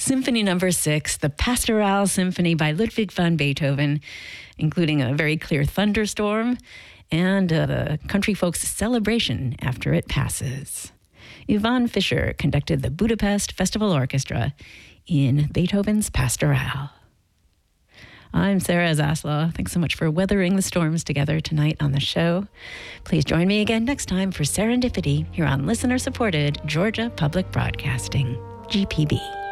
Symphony Number 6, the Pastoral Symphony by Ludwig van Beethoven, including a very clear thunderstorm and the country folks' celebration after it passes. Yvonne Fischer conducted the Budapest Festival Orchestra in Beethoven's Pastoral. I'm Sarah Zaslaw. Thanks so much for weathering the storms together tonight on the show. Please join me again next time for Serendipity here on listener-supported Georgia Public Broadcasting, GPB.